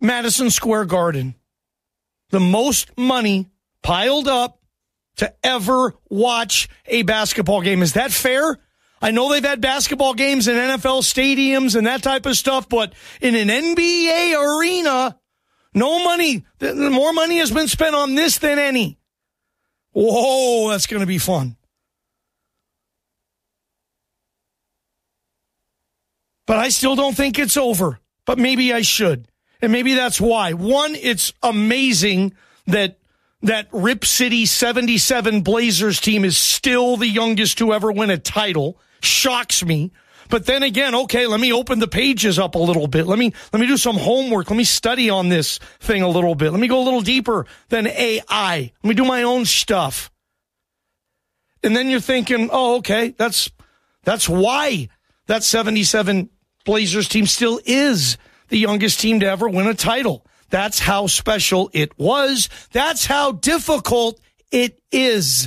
Madison Square Garden. The most money piled up to ever watch a basketball game. Is that fair? I know they've had basketball games in NFL stadiums and that type of stuff, but in an NBA arena, no money. More money has been spent on this than any. Whoa, that's going to be fun. But I still don't think it's over. But maybe I should. And maybe that's why. One, it's amazing that Rip City 77 Blazers team is still the youngest to ever win a title. Shocks me. But then again, okay, let me open the pages up a little bit. Let me do some homework. Let me study on this thing a little bit. Let me go a little deeper than AI. Let me do my own stuff. And then you're thinking, oh, okay, that's why that 77 Blazers team still is the youngest team to ever win a title. That's how special it was. That's how difficult it is.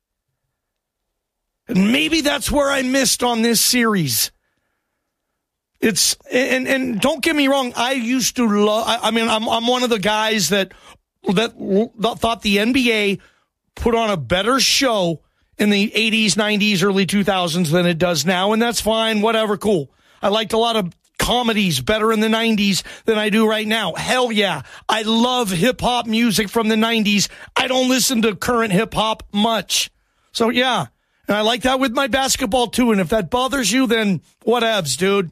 And maybe that's where I missed on this series. It's and don't get me wrong, I used to love. I'm one of the guys that thought the NBA put on a better show in the 80s, 90s, early 2000s than it does now, and that's fine. Whatever, cool. I liked a lot of comedies better in the 90s than I do right now. Hell yeah. I love hip-hop music from the 90s. I don't listen to current hip-hop much. So, yeah. And I like that with my basketball, too. And if that bothers you, then whatevs, dude.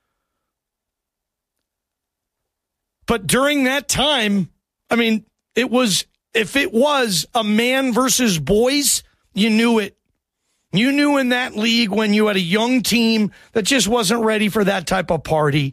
But during that time, I mean, if it was a man versus boys, you knew it. You knew in that league when you had a young team that just wasn't ready for that type of party.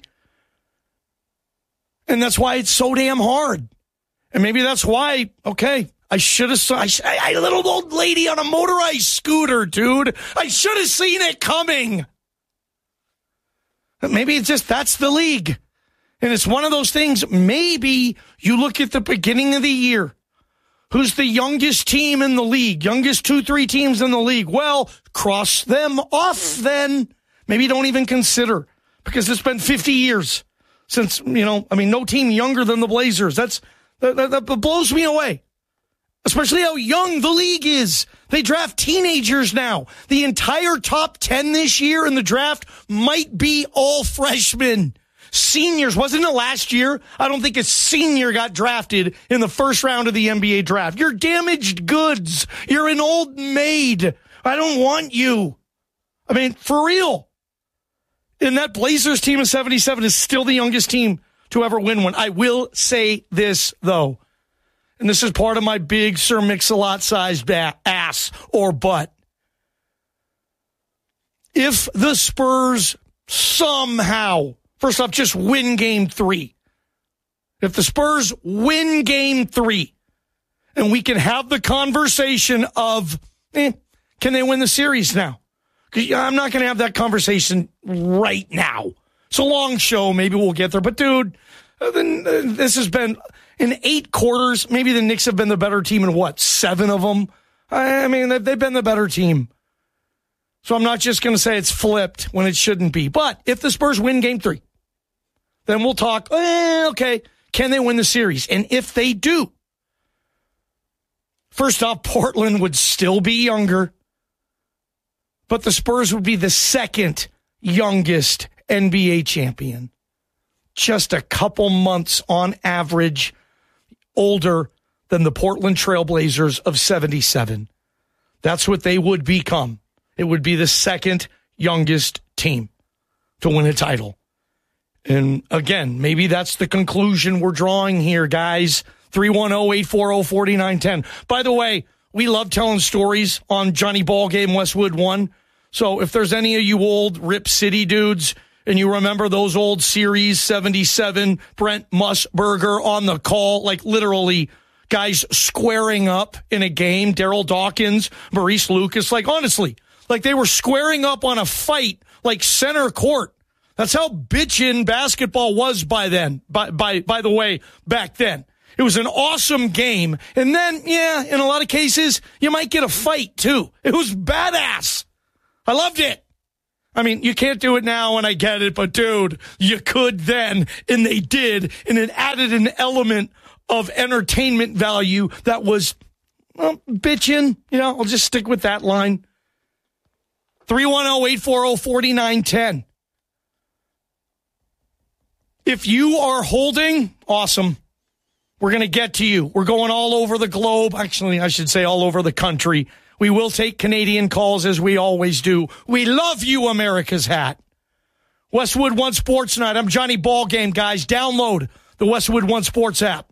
And that's why it's so damn hard. And maybe that's why, okay, I should have saw a little old lady on a motorized scooter, dude. I should have seen it coming. But maybe it's just that's the league. And it's one of those things, maybe you look at the beginning of the year. Who's the youngest team in the league? Youngest 2-3 teams in the league? Well, cross them off then. Maybe don't even consider because it's been 50 years since, no team younger than the Blazers. That blows me away, especially how young the league is. They draft teenagers now. The entire top 10 this year in the draft might be all freshmen. Seniors, wasn't it last year? I don't think a senior got drafted in the first round of the NBA draft. You're damaged goods. You're an old maid. I don't want you. I mean, for real. And that Blazers team of 77 is still the youngest team to ever win one. I will say this, though. And this is part of my big Sir Mix-a-Lot-sized ass or butt. If the Spurs somehow... First off, just win game 3. If the Spurs win game 3, and we can have the conversation of, can they win the series now? I'm not going to have that conversation right now. It's a long show. Maybe we'll get there. But, dude, this has been in 8 quarters. Maybe the Knicks have been the better team in, 7 of them? I mean, they've been the better team. So I'm not just going to say it's flipped when it shouldn't be. But if the Spurs win game 3, then we'll talk, okay, can they win the series? And if they do, first off, Portland would still be younger, but the Spurs would be the second youngest NBA champion. Just a couple months on average older than the Portland Trailblazers of 77. That's what they would become. It would be the second youngest team to win a title. And again, maybe that's the conclusion we're drawing here, guys. 310-840-4910. By the way, we love telling stories on Johnny Ballgame Westwood 1. So if there's any of you old Rip City dudes and you remember those old series, 77, Brent Musburger on the call, like literally guys squaring up in a game, Daryl Dawkins, Maurice Lucas, like honestly, like they were squaring up on a fight like center court. That's how bitchin' basketball was by then, by the way, back then. It was an awesome game. And then, yeah, in a lot of cases, you might get a fight, too. It was badass. I loved it. I mean, you can't do it now, and I get it, but dude, you could then, and they did, and it added an element of entertainment value that was, well, bitchin'. You know, I'll just stick with that line. 310-840-4910. If you are holding, awesome. We're going to get to you. We're going all over the globe. Actually, I should say all over the country. We will take Canadian calls as we always do. We love you, America's hat. Westwood One Sports Night. I'm Johnny Ballgame, guys. Download the Westwood One Sports app.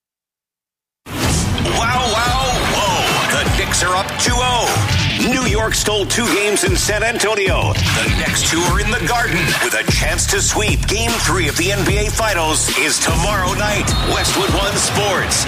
Wow, wow, whoa. The Knicks are up 2-0. New York stole 2 games in San Antonio. The next 2 are in the Garden with a chance to sweep. Game 3 of the NBA Finals is tomorrow night. Westwood One Sports.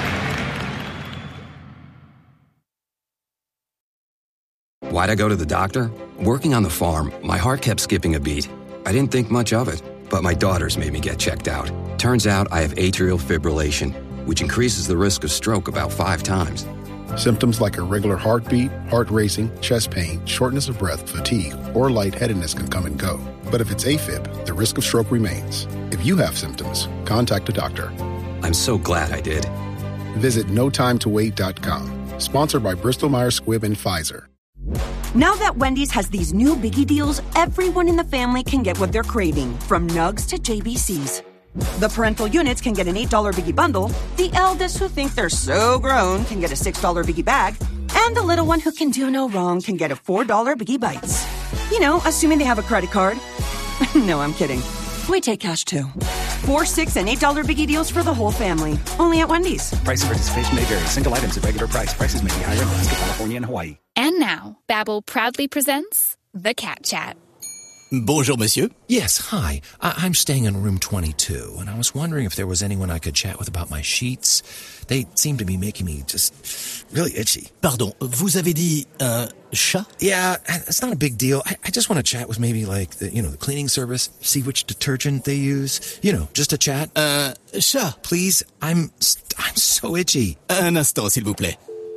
Why'd I go to the doctor? Working on the farm, my heart kept skipping a beat. I didn't think much of it, but my daughters made me get checked out. Turns out I have atrial fibrillation, which increases the risk of stroke about 5 times. Symptoms like irregular heartbeat, heart racing, chest pain, shortness of breath, fatigue, or lightheadedness can come and go. But if it's AFib, the risk of stroke remains. If you have symptoms, contact a doctor. I'm so glad I did. Visit notimetowait.com. Sponsored by Bristol-Myers Squibb and Pfizer. Now that Wendy's has these new biggie deals, everyone in the family can get what they're craving, from Nugs to JBCs. The parental units can get an $8 biggie bundle, the eldest who think they're so grown can get a $6 biggie bag, and the little one who can do no wrong can get a $4 biggie bites. You know, assuming they have a credit card. No, I'm kidding. We take cash too. 4, 6, and $8 biggie deals for the whole family. Only at Wendy's. Price and participation may vary. Single items at regular price. Prices may be higher in Alaska, California, and Hawaii. And now, Babbel proudly presents The Cat Chat. Bonjour, monsieur. Yes, hi. I'm staying in room 22, and I was wondering if there was anyone I could chat with about my sheets. They seem to be making me just really itchy. Pardon, vous avez dit un chat? Yeah, it's not a big deal. I just want to chat with maybe like the cleaning service, see which detergent they use. Just a chat. Chat. Please, I'm so itchy. Un instant, s'il vous plaît.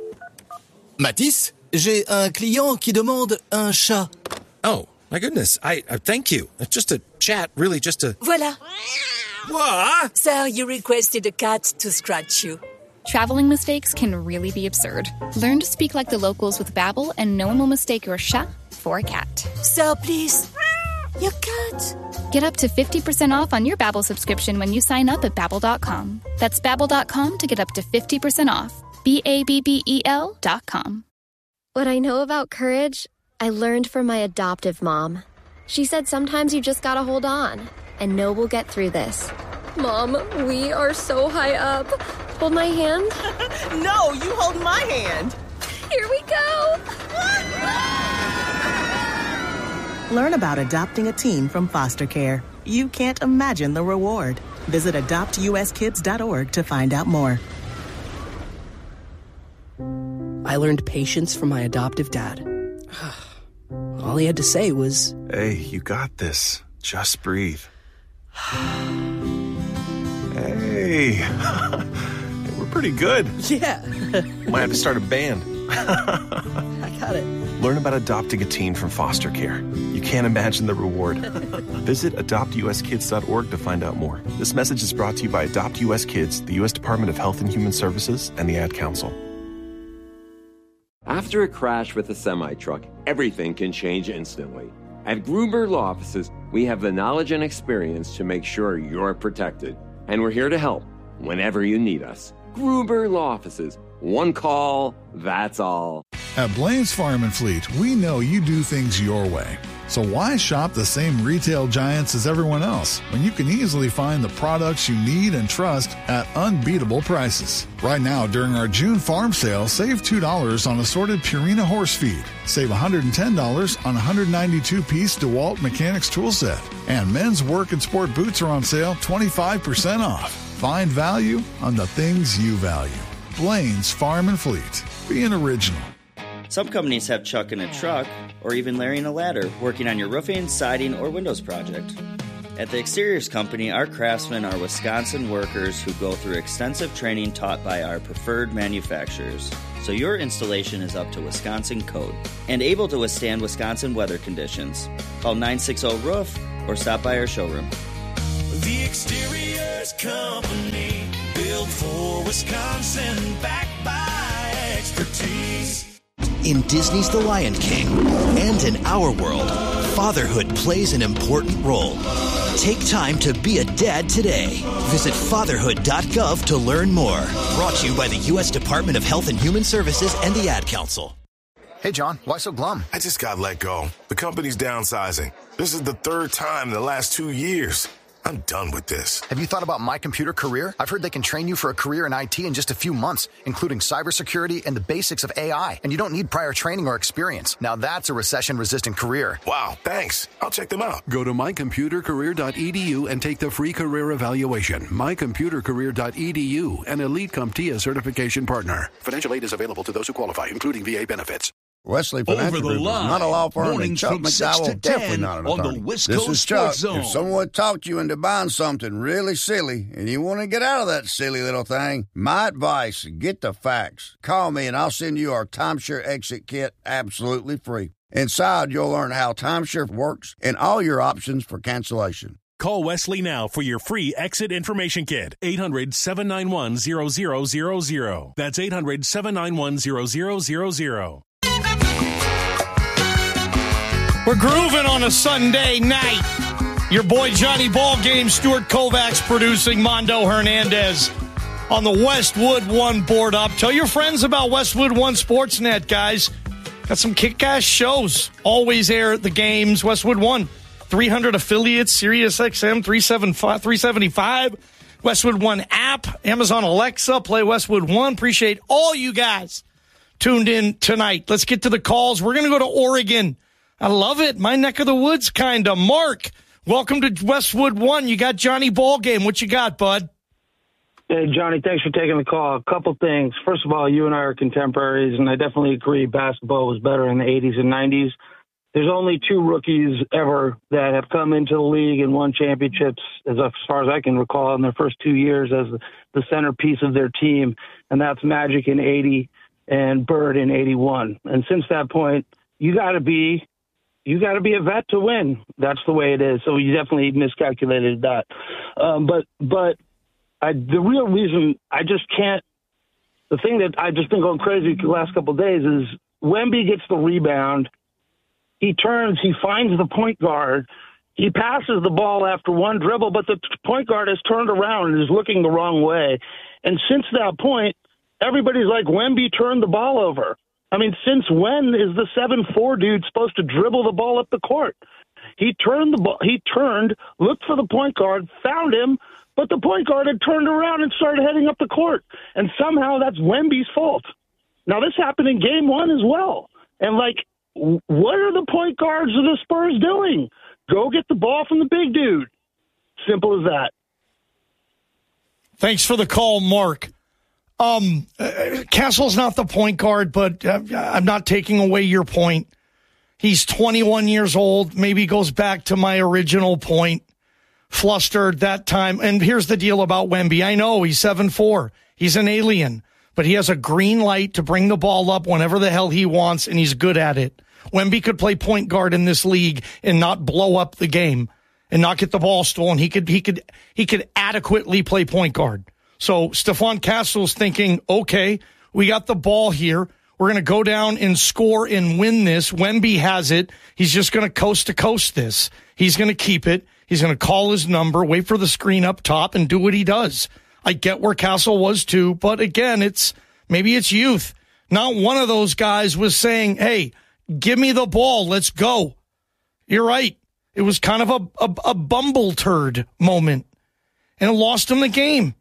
Matisse, j'ai un client qui demande un chat. Oh. My goodness, I thank you. Just a chat, really, just a... Voilà. What? Sir, you requested a cat to scratch you. Traveling mistakes can really be absurd. Learn to speak like the locals with Babbel, and no one will mistake your chat for a cat. Sir, please. Your cat. Get up to 50% off on your Babbel subscription when you sign up at Babbel.com. That's Babbel.com to get up to 50% off. Babbel.com. What I know about courage, I learned from my adoptive mom. She said sometimes you just gotta hold on and know we'll get through this. Mom, we are so high up. Hold my hand. No, you hold my hand. Here we go. Learn about adopting a teen from foster care. You can't imagine the reward. Visit adoptuskids.org to find out more. I learned patience from my adoptive dad. All he had to say was, "Hey, you got this. Just breathe." Hey, we're pretty good. Yeah. Might have to start a band. I got it. Learn about adopting a teen from foster care. You can't imagine the reward. Visit adoptuskids.org to find out more. This message is brought to you by Adopt US Kids, the U.S. Department of Health and Human Services, and the Ad Council. After a crash with a semi-truck, everything can change instantly. At Gruber Law Offices, we have the knowledge and experience to make sure you're protected. And we're here to help whenever you need us. Gruber Law Offices. One call, that's all. At Blaine's Farm and Fleet, we know you do things your way. So why shop the same retail giants as everyone else when you can easily find the products you need and trust at unbeatable prices? Right now, during our June farm sale, save $2 on assorted Purina horse feed. Save $110 on 192-piece DeWalt Mechanics tool set. And men's work and sport boots are on sale 25% off. Find value on the things you value. Blaine's Farm and Fleet. Be an original. Some companies have Chuck in a truck, or even Larry in a ladder, working on your roofing, siding, or windows project. At the Exteriors Company, our craftsmen are Wisconsin workers who go through extensive training taught by our preferred manufacturers. so your installation is up to Wisconsin code and able to withstand Wisconsin weather conditions. Call 960-ROOF or stop by our showroom. The Exteriors Company, built for Wisconsin, backed by expertise. In Disney's The Lion King and in our world, fatherhood plays an important role. Take time to be a dad today. Visit fatherhood.gov to learn more. Brought to you by the U.S. Department of Health and Human Services and the Ad Council. Hey, John, why so glum? I just got let go. The company's downsizing. This is the third time in the last 2 years. I'm done with this. Have you thought about My Computer Career? I've heard they can train you for a career in IT in just a few months, including cybersecurity and the basics of AI. And you don't need prior training or experience. Now that's a recession-resistant career. Wow, thanks. I'll check them out. Go to mycomputercareer.edu and take the free career evaluation. mycomputercareer.edu, an Elite CompTIA certification partner. Financial aid is available to those who qualify, including VA benefits. Wesley Financial Group is not a law firm, and Chuck McDowell definitely not an attorney. This is Chuck. If someone talked you into buying something really silly and you want to get out of that silly little thing, my advice, get the facts. Call me and I'll send you our timeshare exit kit absolutely free. Inside, you'll learn how timeshare works and all your options for cancellation. Call Wesley now for your free exit information kit. 800-791-0000. That's 800-791-0000. We're grooving on a Sunday night. Your boy Johnny Ballgame, Stuart Kovacs producing, Mondo Hernandez on the Westwood One board up. Tell your friends about Westwood One Sportsnet, guys. Got some kick-ass shows. Always air the games. Westwood One, 300 affiliates, Sirius XM 375, Westwood One app, Amazon Alexa, play Westwood One. Appreciate all you guys tuned in tonight. Let's get to the calls. We're going to go to Oregon. I love it. My neck of the woods, kind of. Mark, welcome to Westwood One. You got Johnny Ballgame. What you got, bud? Hey, Johnny, thanks for taking the call. A couple things. First of all, you and I are contemporaries, and I definitely agree basketball was better in the 80s and 90s. There's only 2 rookies ever that have come into the league and won championships, as far as I can recall, in their first 2 years as the centerpiece of their team, and that's Magic in 80 and Bird in 81. And since that point, you got to be a vet to win. That's the way it is. So you definitely miscalculated that. But the real reason I just can't, the thing that I've just been going crazy the last couple of days is Wemby gets the rebound. He turns, he finds the point guard. He passes the ball after one dribble, but the point guard has turned around and is looking the wrong way. And since that point, everybody's like, Wemby turned the ball over. I mean, since when is the 7'4" dude supposed to dribble the ball up the court? He turned, looked for the point guard, found him, but the point guard had turned around and started heading up the court. And somehow that's Wemby's fault. Now, this happened in game 1 as well. And, what are the point guards of the Spurs doing? Go get the ball from the big dude. Simple as that. Thanks for the call, Mark. Castle's not the point guard, but I'm not taking away your point. He's 21 years old. Maybe goes back to my original point. Flustered that time. And here's the deal about Wemby. I know he's 7'4". He's an alien, but he has a green light to bring the ball up whenever the hell he wants, and he's good at it. Wemby could play point guard in this league and not blow up the game and not get the ball stolen. He could adequately play point guard. So Stephon Castle's thinking, okay, we got the ball here. We're going to go down and score and win this. Wemby has it. He's just going to coast to coast this. He's going to keep it. He's going to call his number, wait for the screen up top, and do what he does. I get where Castle was too, but again, maybe it's youth. Not one of those guys was saying, hey, give me the ball, let's go. You're right. It was kind of a bumble turd moment, and it lost him the game.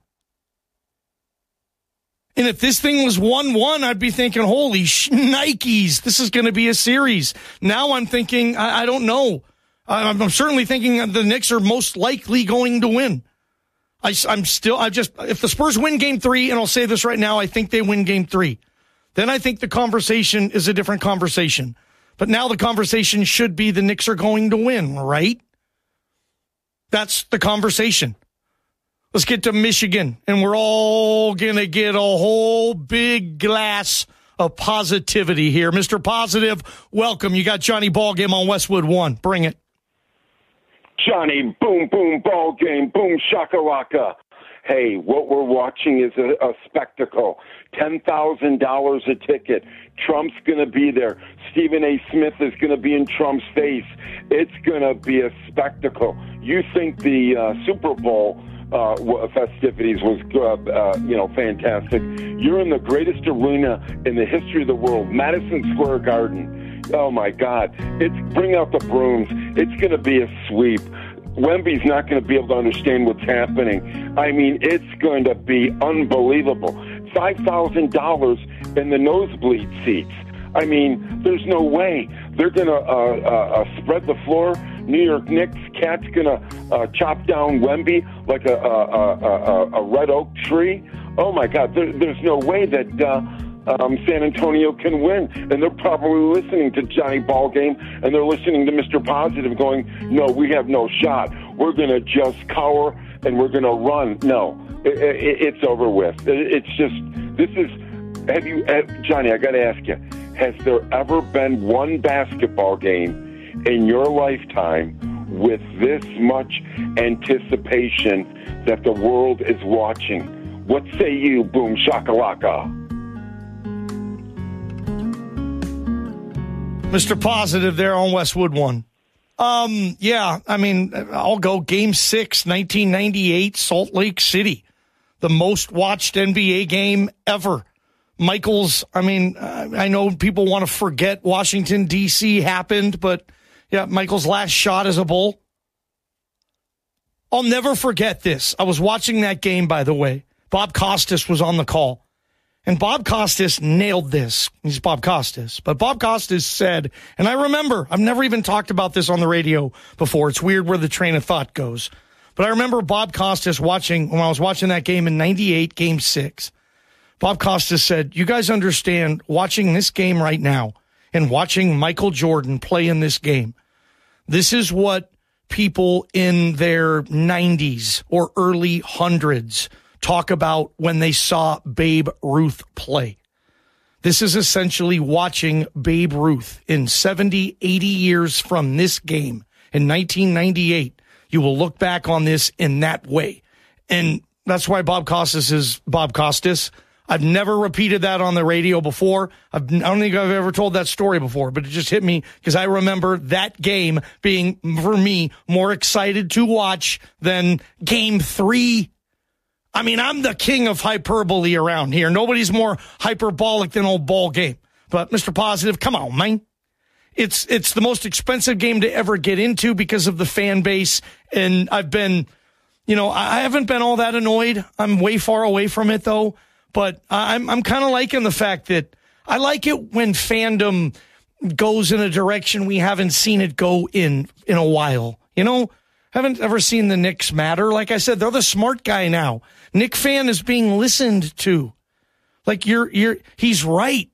And if this thing was 1-1, I'd be thinking, holy Nikes, this is going to be a series. Now I'm thinking, I don't know. I'm certainly thinking the Knicks are most likely going to win. If the Spurs win game 3, and I'll say this right now, I think they win game 3. Then I think the conversation is a different conversation. But now the conversation should be the Knicks are going to win, right? That's the conversation. Let's get to Michigan, and we're all going to get a whole big glass of positivity here. Mr. Positive, welcome. You got Johnny Ballgame on Westwood One. Bring it. Johnny, boom, boom, ball game, boom, shakalaka. Hey, what we're watching is a spectacle. $10,000 a ticket. Trump's going to be there. Stephen A. Smith is going to be in Trump's face. It's going to be a spectacle. You think the Super Bowl festivities was fantastic. You're in the greatest arena in the history of the world, Madison Square Garden. Oh, my God. Bring out the brooms. It's going to be a sweep. Wemby's not going to be able to understand what's happening. I mean, it's going to be unbelievable. $5,000 in the nosebleed seats. I mean, there's no way. They're going to spread the floor. New York Knicks cat's going to chop down Wemby like a red oak tree. Oh, my God. There's no way that San Antonio can win. And they're probably listening to Johnny Ballgame, and they're listening to Mr. Positive going, no, we have no shot. We're going to just cower, and we're going to run. No, it's over with. Johnny, I got to ask you, has there ever been one basketball game in your lifetime with this much anticipation that the world is watching? What say you, boom shakalaka? Mr. Positive there on Westwood One. Yeah, I mean, I'll go Game 6, 1998, Salt Lake City. The most watched NBA game ever. Michael's, I mean, I know people want to forget Washington, D.C. happened, but yeah, Michael's last shot as a Bull. I'll never forget this. I was watching that game, by the way. Bob Costas was on the call. And Bob Costas nailed this. He's Bob Costas. But Bob Costas said, and I remember, I've never even talked about this on the radio before. It's weird where the train of thought goes. But I remember Bob Costas when I was watching that game in 98, Game 6. Bob Costas said, you guys understand, watching this game right now and watching Michael Jordan play in this game, this is what people in their 90s or early hundreds talk about when they saw Babe Ruth play. This is essentially watching Babe Ruth in 70, 80 years from this game in 1998. You will look back on this in that way. And that's why Bob Costas is Bob Costas. I've never repeated that on the radio before. I don't think I've ever told that story before, but it just hit me because I remember that game being, for me, more excited to watch than Game 3. I mean, I'm the king of hyperbole around here. Nobody's more hyperbolic than old Ball Game. But Mr. Positive, come on, man. It's the most expensive game to ever get into because of the fan base. And I've been, I haven't been all that annoyed. I'm way far away from it, though. But I'm kind of liking the fact that I like it when fandom goes in a direction we haven't seen it go in a while. Haven't ever seen the Knicks matter. Like I said, they're the smart guy now. Knick fan is being listened to. Like he's right.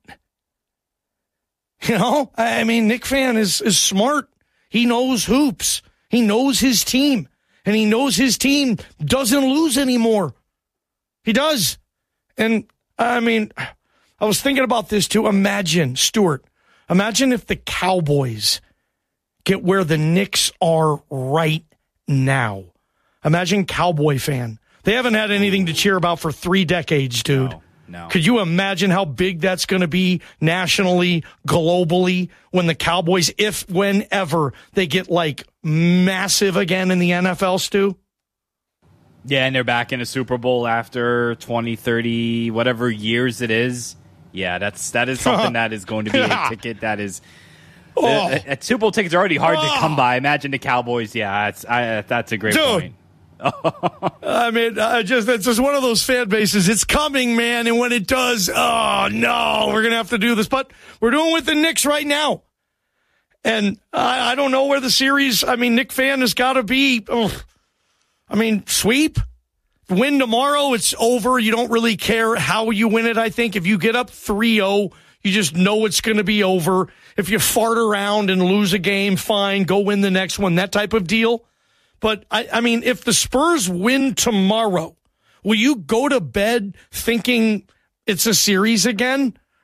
I mean, Knick fan is smart. He knows hoops. He knows his team. And he knows his team doesn't lose anymore. He does. And I mean, I was thinking about this too. Imagine if the Cowboys get where the Knicks are right now. Imagine Cowboy fan. They haven't had anything to cheer about for 3 decades, dude. No. Could you imagine how big that's going to be nationally, globally, when the Cowboys, whenever they get like massive again in the NFL, Stu? Yeah, and they're back in a Super Bowl after 20, 30, whatever years it is. Yeah, that is something that is going to be a ticket that is... Super Bowl tickets are already hard to come by. Imagine the Cowboys. Yeah, that's a great point. I mean, it's just one of those fan bases. It's coming, man. And when it does, oh, no, we're going to have to do this. But we're doing it with the Knicks right now. And I don't know where the series, Knick fan has got to be. Sweep. Win tomorrow, it's over. You don't really care how you win it, I think. If you get up 3-0, you just know it's going to be over. If you fart around and lose a game, fine, go win the next one, that type of deal. But, if the Spurs win tomorrow, will you go to bed thinking it's a series again?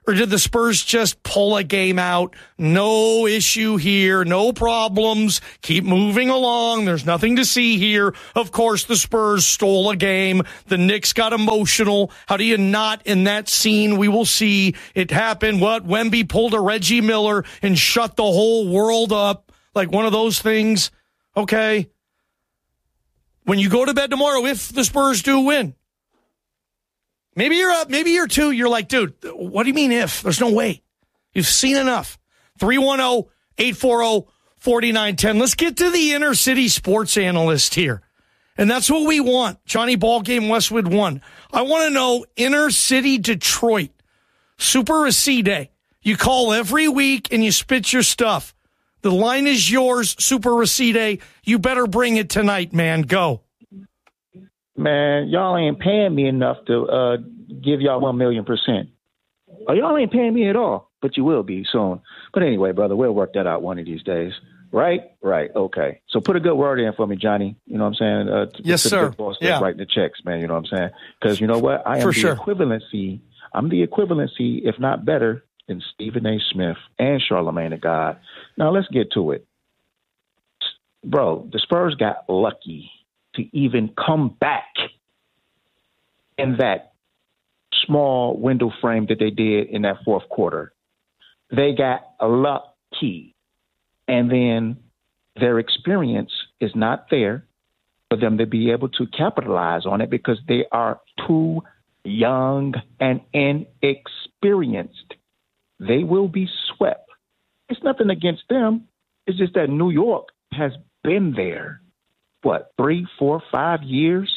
Or did the Spurs just pull a game out? No issue here. No problems. Keep moving along. There's nothing to see here. Of course, the Spurs stole a game. The Knicks got emotional. How do you not in that scene? We will see it happen. What? Wemby pulled a Reggie Miller and shut the whole world up. Like one of those things. Okay. When you go to bed tomorrow, if the Spurs do win, maybe you're up, maybe you're two. You're like, dude, what do you mean if? There's no way. You've seen enough. 310-840-4910. Let's get to the inner city sports analyst here. And that's what we want. Johnny Ballgame Westwood 1. I want to know inner city Detroit. Super Racide. You call every week and you spit your stuff. The line is yours, Super Racide. You better bring it tonight, man. Go. Man, y'all ain't paying me enough to give y'all 1,000,000%. Oh, y'all ain't paying me at all, but you will be soon. But anyway, brother, we'll work that out one of these days. Right? Right. Okay. So put a good word in for me, Johnny. You know what I'm saying? Yes, sir. Big boss writing the checks, man. You know what I'm saying? Because you know what? I am equivalency. I'm the equivalency, if not better, than Stephen A. Smith and Charlamagne the God. Now, let's get to it. Bro, the Spurs got lucky to even come back in that small window frame that they did in that fourth quarter. They got lucky. And then their experience is not there for them to be able to capitalize on it because they are too young and inexperienced. They will be swept. It's nothing against them. It's just that New York has been there. What, 3, 4, 5 years?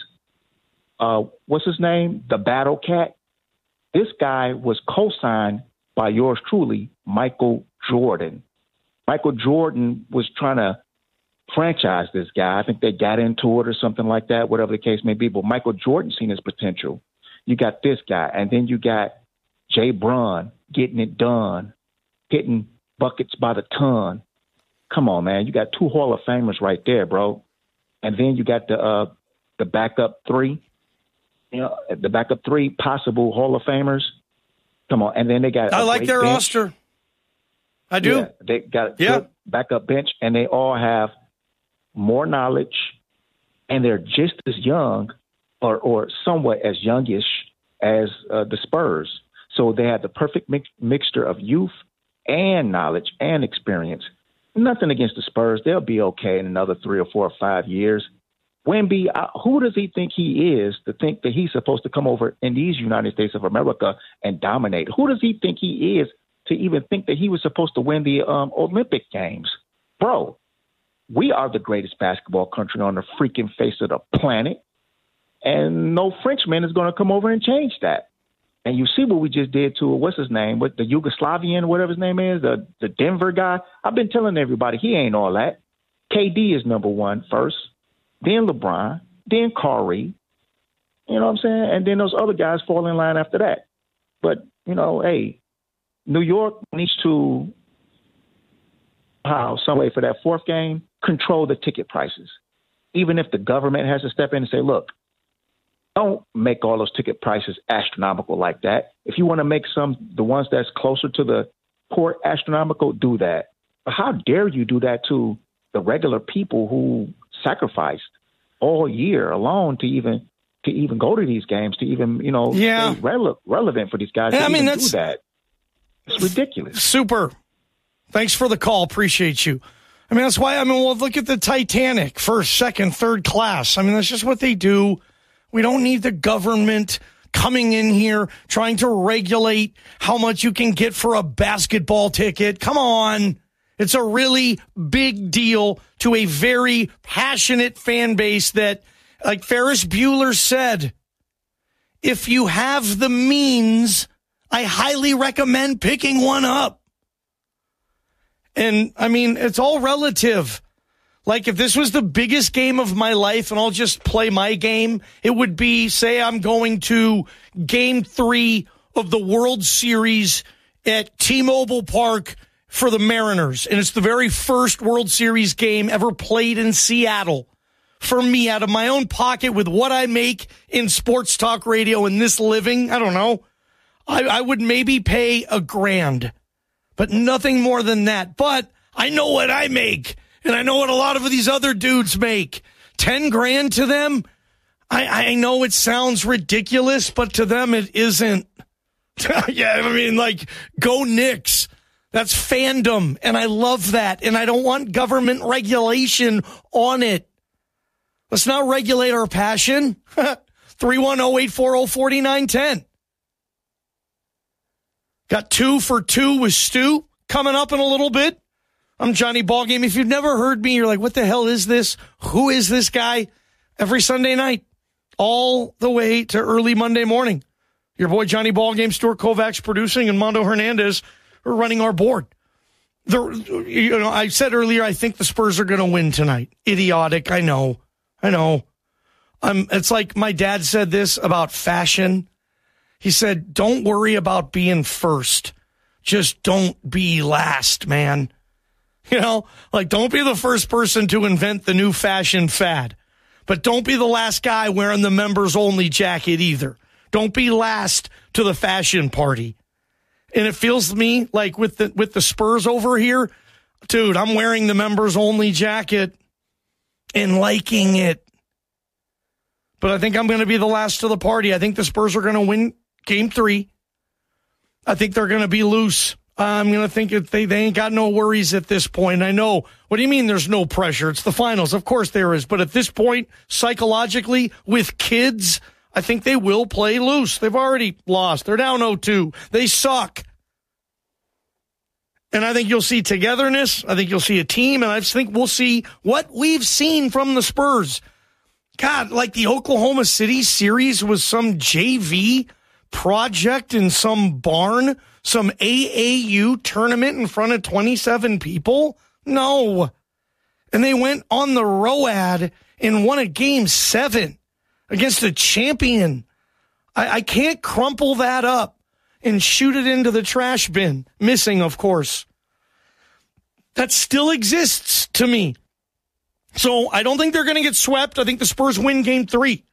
What's his name? The Battle Cat. This guy was co-signed by yours truly, Michael Jordan. Michael Jordan was trying to franchise this guy. I think they got into it or something like that, whatever the case may be. But Michael Jordan seen his potential. You got this guy, and then you got Jay Braun getting it done, hitting buckets by the ton. Come on, man. You got 2 Hall of Famers right there, bro. And then you got the backup 3, the backup 3 possible Hall of Famers. Come on. And then they got I like their roster. I do. Yeah, they got a good backup bench, and they all have more knowledge, and they're just as young or somewhat as youngish as the Spurs. So they have the perfect mixture of youth and knowledge and experience. Nothing against the Spurs. They'll be okay in another 3 or 4 or 5 years. Wemby, who does he think he is to think that he's supposed to come over in these United States of America and dominate? Who does he think he is to even think that he was supposed to win the Olympic Games? Bro, we are the greatest basketball country on the freaking face of the planet, and no Frenchman is going to come over and change that. And you see what we just did to, what's his name, with the Yugoslavian, whatever his name is, the Denver guy. I've been telling everybody he ain't all that. KD is number 1 first, then LeBron, then Kyrie. You know what I'm saying? And then those other guys fall in line after that. But, hey, New York needs to, some way for that fourth game, control the ticket prices. Even if the government has to step in and say, look, don't make all those ticket prices astronomical like that. If you want to make the ones that's closer to the port astronomical, do that. But how dare you do that to the regular people who sacrificed all year alone to even go to these games, to even, stay relevant for these guys to do that? It's ridiculous. Super. Thanks for the call. Appreciate you. That's why, look at the Titanic, first, second, third class. That's just what they do. We don't need the government coming in here trying to regulate how much you can get for a basketball ticket. Come on. It's a really big deal to a very passionate fan base that, like Ferris Bueller said, if you have the means, I highly recommend picking one up. And, it's all relative. Like, if this was the biggest game of my life and I'll just play my game, it would be, say I'm going to Game 3 of the World Series at T-Mobile Park for the Mariners. And it's the very first World Series game ever played in Seattle. For me, out of my own pocket, with what I make in sports talk radio in this living, I don't know, I would maybe pay $1,000, but nothing more than that. But I know what I make, and I know what a lot of these other dudes make. $10,000 to them, I know it sounds ridiculous, but to them it isn't. Yeah, I mean, like, go Knicks. That's fandom, and I love that, and I don't want government regulation on it. Let's not regulate our passion. 310-840-4910. Got 2 for 2 with Stu coming up in a little bit. I'm Johnny Ballgame. If you've never heard me, you're like, what the hell is this? Who is this guy? Every Sunday night, all the way to early Monday morning. Your boy Johnny Ballgame, Stuart Kovacs producing, and Mondo Hernandez are running our board. I said earlier, I think the Spurs are going to win tonight. Idiotic, I know. It's like my dad said this about fashion. He said, don't worry about being first. Just don't be last, man. Like, don't be the first person to invent the new fashion fad. But don't be the last guy wearing the members-only jacket either. Don't be last to the fashion party. And it feels to me like with the Spurs over here, dude, I'm wearing the members-only jacket and liking it. But I think I'm going to be the last to the party. I think the Spurs are going to win Game 3. I think they're going to be loose. I'm going to think they ain't got no worries at this point. I know. What do you mean there's no pressure? It's the finals. Of course there is. But at this point, psychologically, with kids, I think they will play loose. They've already lost. They're down 0-2. They suck. And I think you'll see togetherness. I think you'll see a team. And I just think we'll see what we've seen from the Spurs. God, like the Oklahoma City series was some JV project in some barn, some AAU tournament in front of 27 people? No. And they went on the ROAD and won a Game 7 against a champion. I can't crumple that up and shoot it into the trash bin. Missing, of course. That still exists to me. So I don't think they're going to get swept. I think the Spurs win Game 3.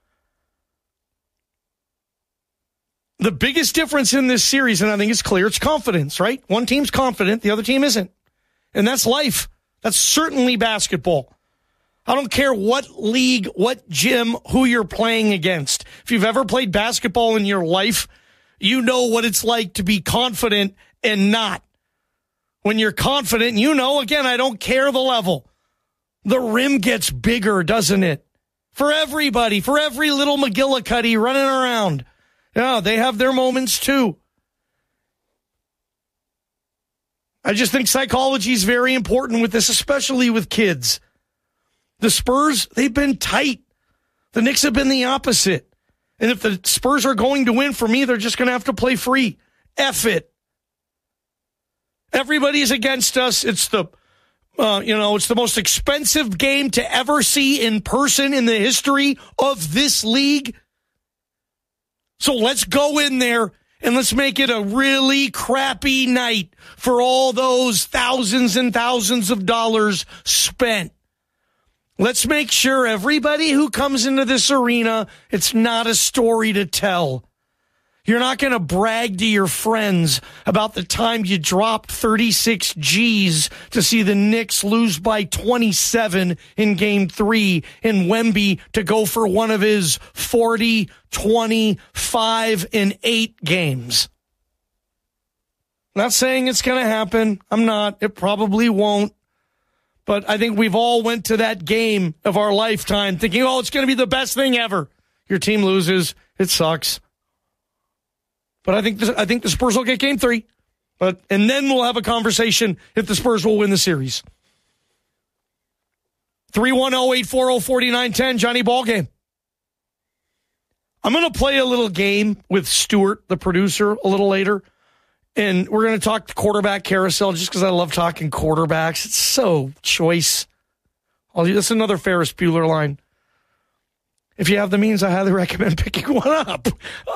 The biggest difference in this series, and I think it's clear, it's confidence, right? One team's confident, the other team isn't. And that's life. That's certainly basketball. I don't care what league, what gym, who you're playing against. If you've ever played basketball in your life, you know what it's like to be confident and not. When you're confident, again, I don't care the level. The rim gets bigger, doesn't it? For everybody, for every little McGillicuddy running around. Yeah, they have their moments too. I just think psychology is very important with this, especially with kids. The Spurs, they've been tight. The Knicks have been the opposite. And if the Spurs are going to win, for me, they're just going to have to play free. F it. Everybody's against us. It's the most expensive game to ever see in person in the history of this league. So let's go in there and let's make it a really crappy night for all those thousands and thousands of dollars spent. Let's make sure everybody who comes into this arena, it's not a story to tell. You're not going to brag to your friends about the time you dropped 36 G's to see the Knicks lose by 27 in Game 3 and Wemby to go for one of his 40, 25, and 8 games. Not saying it's going to happen. I'm not. It probably won't. But I think we've all went to that game of our lifetime thinking, it's going to be the best thing ever. Your team loses. It sucks. But I think the Spurs will get Game 3. And then we'll have a conversation if the Spurs will win the series. 310-840-4910, Johnny Ballgame. I'm going to play a little game with Stuart, the producer, a little later. And we're going to talk quarterback carousel just because I love talking quarterbacks. It's so choice. That's another Ferris Bueller line. If you have the means, I highly recommend picking one up.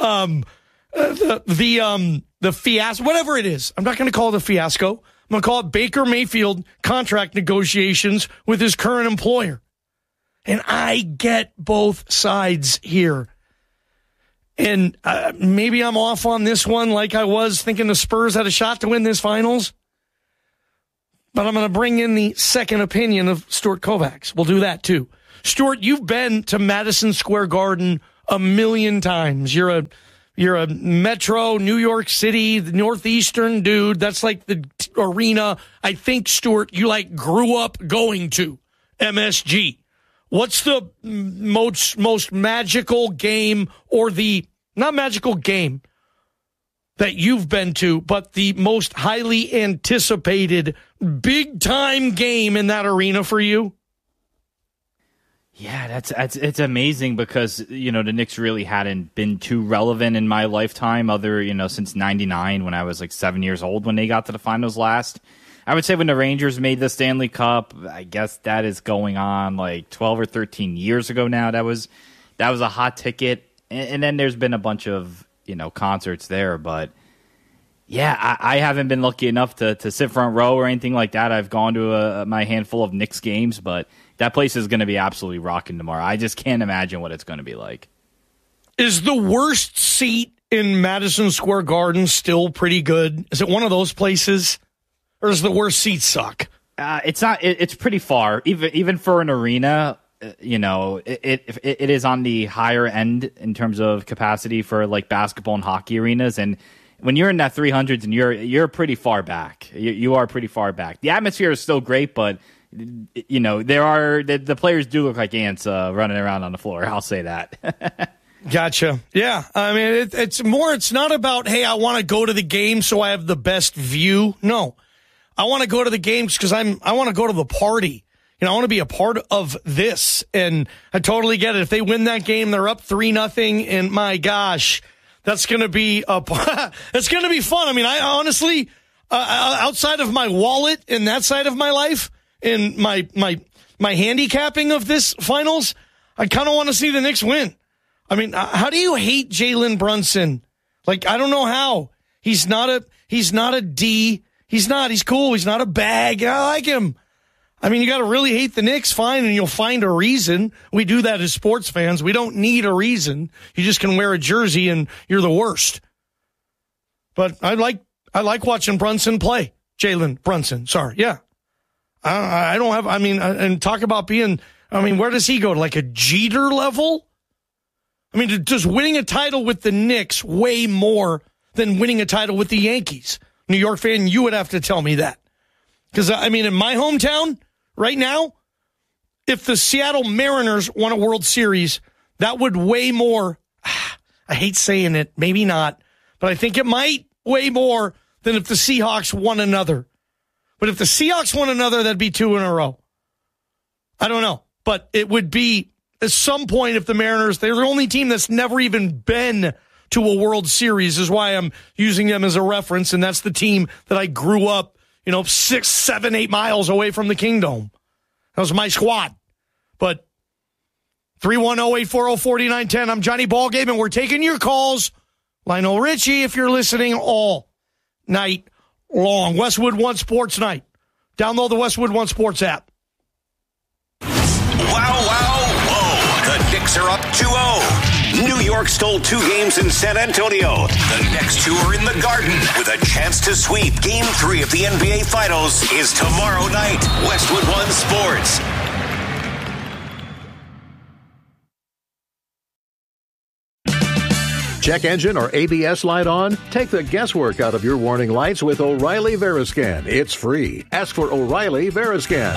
The fiasco, whatever it is. I'm not going to call it a fiasco. I'm going to call it Baker Mayfield contract negotiations with his current employer. And I get both sides here. And maybe I'm off on this one like I was thinking the Spurs had a shot to win this finals. But I'm going to bring in the second opinion of Stuart Kovacs. We'll do that too. Stuart, you've been to Madison Square Garden a million times. You're a Metro, New York City, Northeastern dude. That's like the arena I think, Stuart, you grew up going to, MSG. What's the most magical game, or not magical game that you've been to, but the most highly anticipated big-time game in that arena for you? Yeah, it's amazing because, the Knicks really hadn't been too relevant in my lifetime since 99 when I was 7 years old when they got to the finals last. I would say when the Rangers made the Stanley Cup, I guess that is going on 12 or 13 years ago now. That was a hot ticket. And then there's been a bunch of, concerts there. But, yeah, I haven't been lucky enough to sit front row or anything like that. I've gone to my handful of Knicks games, but that place is going to be absolutely rocking tomorrow. I just can't imagine what it's going to be like. Is the worst seat in Madison Square Garden still pretty good? Is it one of those places? Or does the worst seat suck? It's not. It's pretty far. Even for an arena, it is on the higher end in terms of capacity for basketball and hockey arenas. And when you're in that 300s and you're pretty far back, you are pretty far back. The atmosphere is still great, but the players do look like ants running around on the floor. I'll say that. Gotcha. Yeah. I mean, it's not about, hey, I want to go to the game so I have the best view. No. I want to go to the games because I want to go to the party. I want to be a part of this. And I totally get it. If they win that game, they're up 3-0. And my gosh, that's going to be it's going to be fun. I mean, I honestly, outside of my wallet and that side of my life and my handicapping of this finals, I kind of want to see the Knicks win. I mean, how do you hate Jalen Brunson? I don't know how. He's not a D. He's not. He's cool. He's not a bag. I like him. I mean, you got to really hate the Knicks, fine, and you'll find a reason. We do that as sports fans. We don't need a reason. You just can wear a jersey and you're the worst. But I like watching Brunson play. Jalen Brunson. Sorry. Yeah. I don't have, and talk about being, where does he go? To a Jeter level? I mean, does winning a title with the Knicks weigh more than winning a title with the Yankees? New York fan, you would have to tell me that. Because, in my hometown right now, if the Seattle Mariners won a World Series, that would weigh more. I hate saying it, maybe not, but I think it might weigh more than if the Seahawks won another. But if the Seahawks won another, that'd be 2 in a row. I don't know. But it would be, at some point, if the Mariners, they're the only team that's never even been to a World Series, is why I'm using them as a reference, and that's the team that I grew up, 6, 7, 8 miles away from the Kingdom. That was my squad. But 310-840-4910, I'm Johnny Ballgame, and we're taking your calls. Lionel Richie, if you're listening, all night long. Westwood One Sports Night. Download the Westwood One Sports app. Wow, whoa. The Knicks are up 2-0. New York stole 2 games in San Antonio. The next 2 are in the Garden with a chance to sweep. Game 3 of the NBA Finals is tomorrow night. Westwood One Sports. Check engine or ABS light on? Take the guesswork out of your warning lights with O'Reilly Veriscan. It's free. Ask for O'Reilly Veriscan.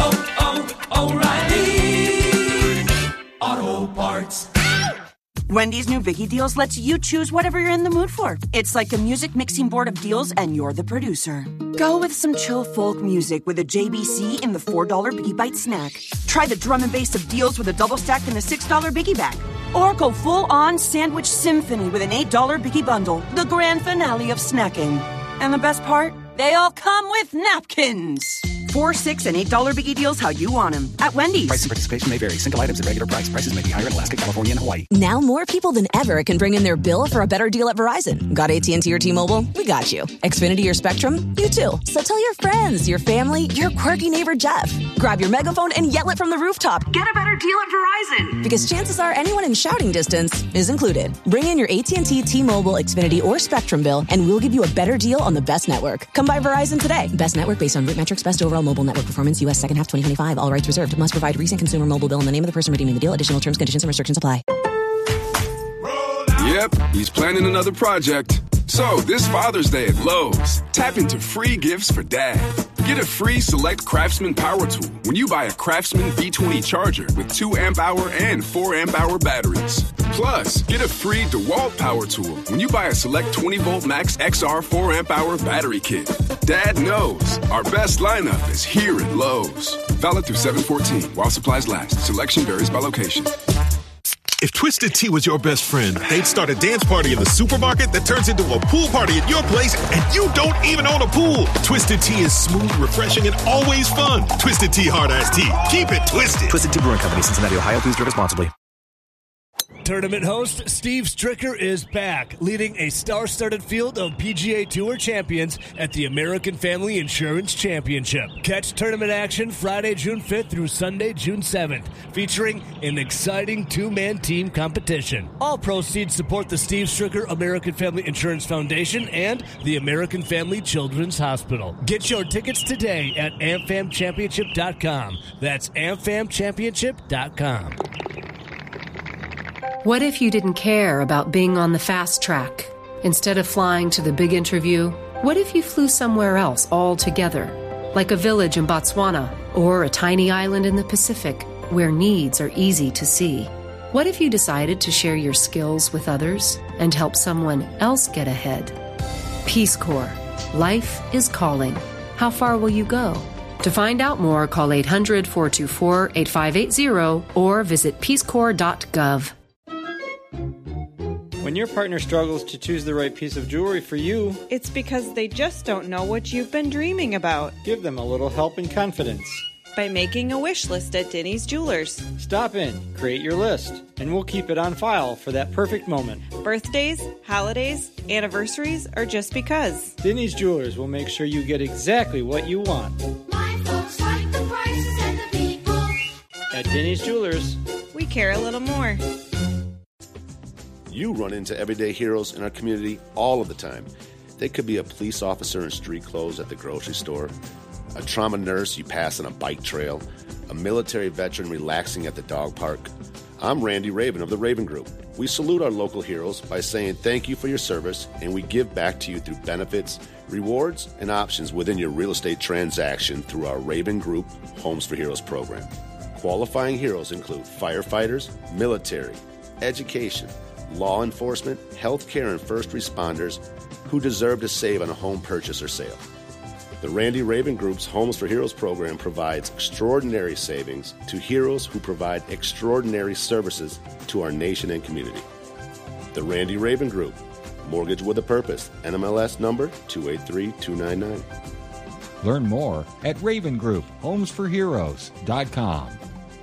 O'Reilly Auto Parts. Wendy's new Biggie Deals lets you choose whatever you're in the mood for. It's like a music mixing board of deals, and you're the producer. Go with some chill folk music with a JBC in the $4 Biggie Bite snack. Try the drum and bass of deals with a double stack in the $6 Biggie Bag. Or go full-on sandwich symphony with an $8 Biggie Bundle, the grand finale of snacking. And the best part? They all come with napkins. $4, $6, and $8 biggie deals how you want them at Wendy's. Price and participation may vary. Single items at regular price. Prices may be higher in Alaska, California, and Hawaii. Now more people than ever can bring in their bill for a better deal at Verizon. Got AT&T or T-Mobile? We got you. Xfinity or Spectrum? You too. So tell your friends, your family, your quirky neighbor Jeff. Grab your megaphone and yell it from the rooftop. Get a better deal at Verizon. Because chances are anyone in shouting distance is included. Bring in your AT&T, T-Mobile, Xfinity, or Spectrum bill, and we'll give you a better deal on the best network. Come by Verizon today. Best network based on root metrics, best overall mobile network performance, U.S. second half 2025. All rights reserved. Must provide recent consumer mobile bill and the name of the person redeeming the deal. Additional terms, conditions, and restrictions apply. Yep, he's planning another project. So, this Father's Day at Lowe's, tap into free gifts for Dad. Get a free Select Craftsman power tool when you buy a Craftsman V20 charger with 2 amp-hour and 4 amp-hour batteries. Plus, get a free DeWalt power tool when you buy a Select 20-volt Max XR 4 amp-hour battery kit. Dad knows our best lineup is here at Lowe's. Valid through 7/14 while supplies last. Selection varies by location. If Twisted Tea was your best friend, they'd start a dance party in the supermarket that turns into a pool party at your place, and you don't even own a pool. Twisted Tea is smooth, refreshing, and always fun. Twisted Tea Hard Iced Tea. Keep it twisted. Twisted Tea Brewing Company, Cincinnati, Ohio. Please drink responsibly. Tournament host Steve Stricker is back, leading a star-studded field of PGA Tour champions at the American Family Insurance Championship. Catch tournament action Friday, June 5th through Sunday, June 7th, featuring an exciting two-man team competition. All proceeds support the Steve Stricker American Family Insurance Foundation and the American Family Children's Hospital. Get your tickets today at amfamchampionship.com. That's amfamchampionship.com. What if you didn't care about being on the fast track? Instead of flying to the big interview, what if you flew somewhere else altogether? Like a village in Botswana or a tiny island in the Pacific where needs are easy to see. What if you decided to share your skills with others and help someone else get ahead? Peace Corps. Life is calling. How far will you go? To find out more, call 800-424-8580 or visit peacecorps.gov. When your partner struggles to choose the right piece of jewelry for you, it's because they just don't know what you've been dreaming about. Give them a little help and confidence by making a wish list at Denny's Jewelers. Stop in, create your list, and we'll keep it on file for that perfect moment. Birthdays, holidays, anniversaries, or just because. Denny's Jewelers will make sure you get exactly what you want. My folks like the prices and the people. At Denny's Jewelers, we care a little more. You run into everyday heroes in our community all of the time. They could be a police officer in street clothes at the grocery store, a trauma nurse you pass on a bike trail, a military veteran relaxing at the dog park. I'm Randy Raven of the Raven Group. We salute our local heroes by saying thank you for your service, and we give back to you through benefits, rewards, and options within your real estate transaction through our Raven Group Homes for Heroes program. Qualifying heroes include firefighters, military, education, law enforcement, healthcare, and first responders who deserve to save on a home purchase or sale. The Randy Raven Group's Homes for Heroes program provides extraordinary savings to heroes who provide extraordinary services to our nation and community. The Randy Raven Group, mortgage with a purpose, NMLS number 283299. Learn more at Raven Group, homesforheroes.com.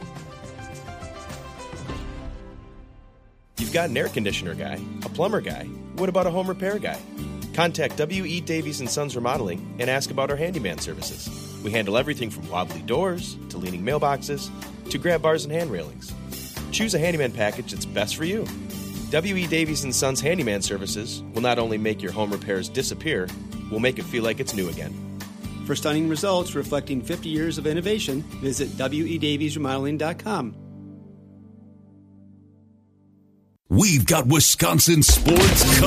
You've got an air conditioner guy, a plumber guy. What about a home repair guy? Contact W.E. Davies & Sons Remodeling and ask about our handyman services. We handle everything from wobbly doors to leaning mailboxes to grab bars and hand railings. Choose a handyman package that's best for you. W.E. Davies & Sons Handyman Services will not only make your home repairs disappear, we'll make it feel like it's new again. For stunning results reflecting 50 years of innovation, visit WEDaviesRemodeling.com. We've got Wisconsin sports